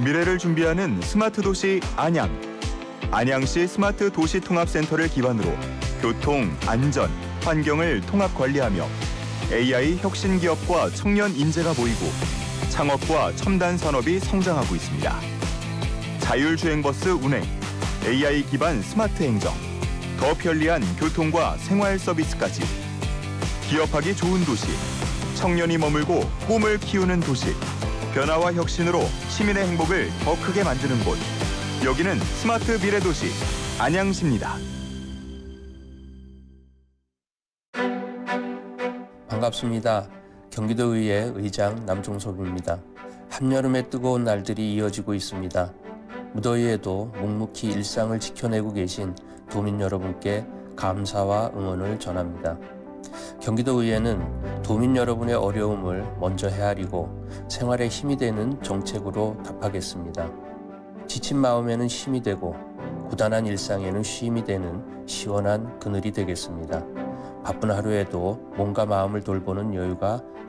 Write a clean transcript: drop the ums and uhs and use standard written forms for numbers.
미래를 준비하는 스마트 도시 안양. 안양시 스마트 도시 통합센터를 기반으로 교통, 안전, 환경을 통합 관리하며 AI 혁신 기업과 청년 인재가 모이고 창업과 첨단 산업이 성장하고 있습니다. 자율주행버스 운행, AI 기반 스마트 행정, 더 편리한 교통과 생활 서비스까지. 기업하기 좋은 도시, 청년이 머물고 꿈을 키우는 도시. 변화와 혁신으로 시민의 행복을 더 크게 만드는 곳. 여기는 스마트 미래도시 안양시입니다. 반갑습니다. 경기도의회 의장 남종섭입니다. 한여름의 뜨거운 날들이 이어지고 있습니다. 무더위에도 묵묵히 일상을 지켜내고 계신 도민 여러분께 감사와 응원을 전합니다. 경기도의회는 도민 여러분의 어려움을 먼저 헤아리고 생활에 힘이 되는 정책으로 답하겠습니다. 지친 마음에는 힘이 되고 고단한 일상에는 쉼이 되는 시원한 그늘이 되겠습니다. 바쁜 하루에도 몸과 마음을 돌보는 여유가